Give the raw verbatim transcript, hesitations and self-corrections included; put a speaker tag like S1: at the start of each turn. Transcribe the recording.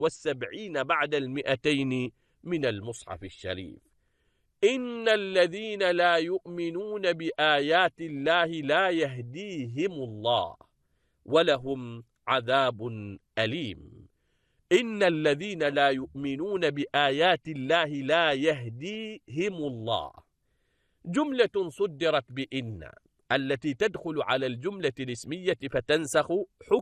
S1: والسبعين بعد المئتين من المصحف الشريف. إن الذين لا يؤمنون بآيات الله لا يهديهم الله ولهم عذاب أليم. إن الذين لا يؤمنون بآيات الله لا يهديهم الله، جملة صدرت بإن التي تدخل على الجملة الاسمية فتنسخ حكم